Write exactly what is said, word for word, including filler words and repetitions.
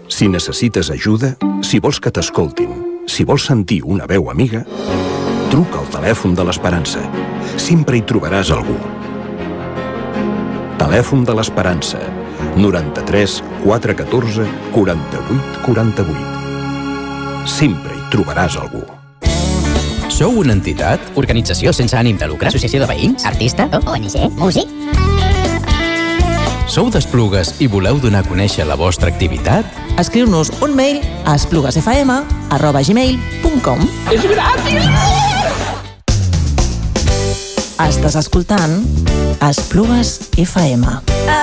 Si necessites ajuda, si vols que t'escoltin, si vols sentir una veu amiga, truca al telèfon de l'Esperança. Sempre hi trobaràs algú. Telèfon de l'Esperança. noranta-tres quatre un quatre quaranta-vuit quaranta-vuit. Sempre hi trobaràs algú. Sou una entitat? Organització sense ànim de lucre? Associació de veïns? Artista? O N G? Músic? Sou d'Esplugues i voleu donar a conèixer la vostra activitat? Escriu-nos un mail a espluguesfm arroba gmail punt com. És gratis! Estàs escoltant Esplugues F M.